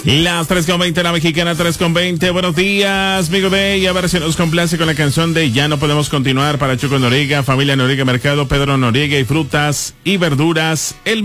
Las 3:20, la mexicana 3:20. Buenos días, amigo de, y a ver si nos complace con la canción de Ya no podemos continuar para Chuco Noriega, familia Noriega Mercado, Pedro Noriega y frutas y verduras. El